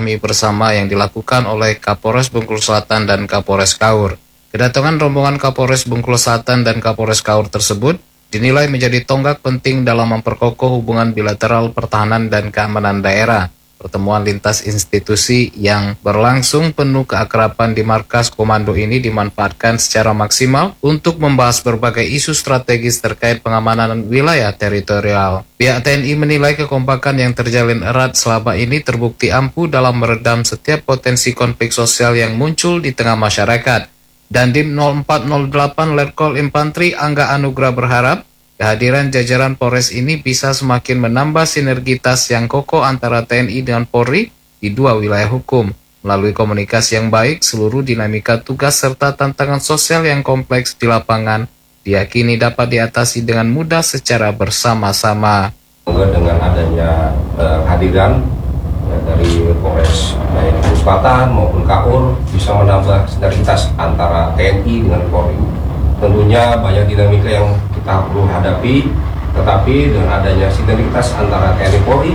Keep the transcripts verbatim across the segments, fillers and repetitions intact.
silaturahmi bersama yang dilakukan oleh Kapolres Bengkulu Selatan dan Kapolres Kaur. Kedatangan rombongan Kapolres Bengkulu Selatan dan Kapolres Kaur tersebut dinilai menjadi tonggak penting dalam memperkokoh hubungan bilateral pertahanan dan keamanan daerah. Pertemuan lintas institusi yang berlangsung penuh keakraban di markas komando ini dimanfaatkan secara maksimal untuk membahas berbagai isu strategis terkait pengamanan wilayah teritorial. Pihak T N I menilai kekompakan yang terjalin erat selama ini terbukti ampuh dalam meredam setiap potensi konflik sosial yang muncul di tengah masyarakat. Dandim nol empat nol delapan Letkol Infantri Angga Anugrah berharap kehadiran jajaran Polres ini bisa semakin menambah sinergitas yang kokoh antara T N I dengan Polri di dua wilayah hukum. Melalui komunikasi yang baik, seluruh dinamika tugas serta tantangan sosial yang kompleks di lapangan diyakini dapat diatasi dengan mudah secara bersama-sama. Dengan adanya eh, kehadiran ya, dari Polres baik Selatan maupun Kaur bisa menambah sinergitas antara T N I dengan Polri. Tentunya banyak dinamika yang kita perlu hadapi, tetapi dengan adanya sinergitas antara T N I Polri,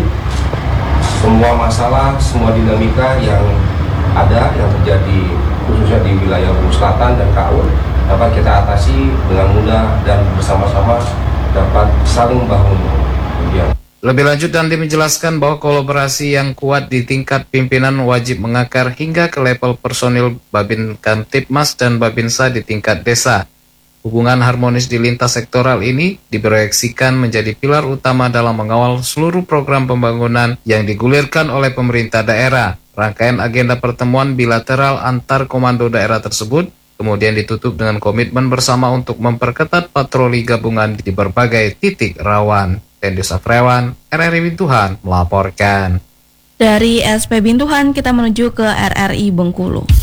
semua masalah, semua dinamika yang ada, yang terjadi khususnya di wilayah Bengkulu Selatan dan Kaur dapat kita atasi dengan mudah dan bersama-sama dapat saling membangun. Lebih lanjut, Dandim menjelaskan bahwa kolaborasi yang kuat di tingkat pimpinan wajib mengakar hingga ke level personil Babin Kamtibmas dan Babinsa di tingkat desa. Hubungan harmonis di lintas sektoral ini diproyeksikan menjadi pilar utama dalam mengawal seluruh program pembangunan yang digulirkan oleh pemerintah daerah. Rangkaian agenda pertemuan bilateral antar komando daerah tersebut kemudian ditutup dengan komitmen bersama untuk memperketat patroli gabungan di berbagai titik rawan. Tendi Safrewan, R R I Bintuhan melaporkan. Dari S P Bintuhan kita menuju ke R R I Bengkulu.